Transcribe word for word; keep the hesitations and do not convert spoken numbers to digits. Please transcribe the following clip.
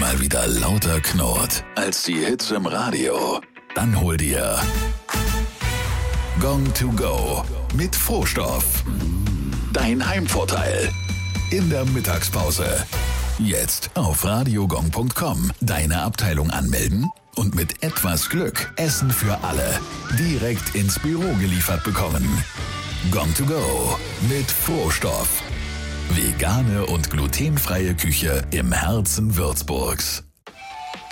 mal wieder lauter knurrt als die Hits im Radio? Dann hol dir Gong to Go mit Frohstoff. Dein Heimvorteil in der Mittagspause. Jetzt auf radiogong punkt com deine Abteilung anmelden und mit etwas Glück Essen für alle direkt ins Büro geliefert bekommen. Gong to Go mit Frohstoff. Vegane und glutenfreie Küche im Herzen Würzburgs.